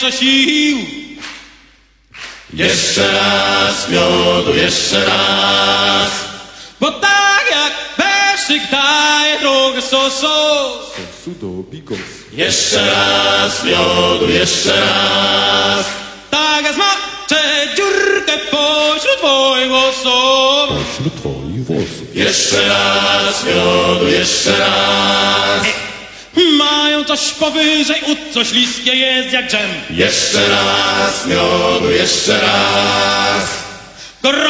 sił. Jeszcze raz miodu, jeszcze raz. Bo tak jak perszyk daje drogę sosu. Sosu do bigos. Jeszcze raz miodu, jeszcze raz. Tak jak zmoczę dziurkę pośród twoich włosów. Pośród twoich włosów. Jeszcze raz miodu, jeszcze raz. Mają coś powyżej ud, co śliskie jest jak dżem. Jeszcze raz miodu, jeszcze raz.